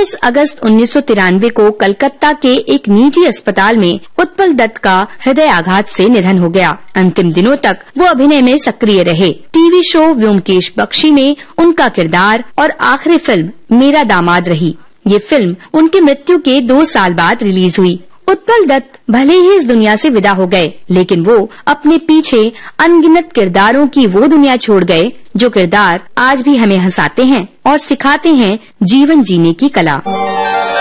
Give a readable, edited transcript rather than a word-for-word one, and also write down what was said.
25 अगस्त 1993 को कलकत्ता के एक निजी अस्पताल में उत्पल दत्त का हृदयाघात से निधन हो गया। अंतिम दिनों तक वो अभिनय में सक्रिय रहे। टीवी शो व्योमकेश बख्शी में उनका किरदार और आखिरी फिल्म मेरा दामाद रही। ये फिल्म उनकी मृत्यु के 2 साल बाद रिलीज हुई। उत्पल दत्त भले ही इस दुनिया से विदा हो गए, लेकिन वो अपने पीछे अनगिनत किरदारों की वो दुनिया छोड़ गए जो किरदार आज भी हमें हंसाते हैं और सिखाते हैं जीवन जीने की कला।